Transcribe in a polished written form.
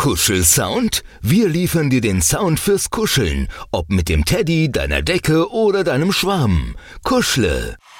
Kuschelsound? Wir liefern dir den Sound fürs Kuscheln, ob mit dem Teddy, deiner Decke oder deinem Schwamm. Kuschle.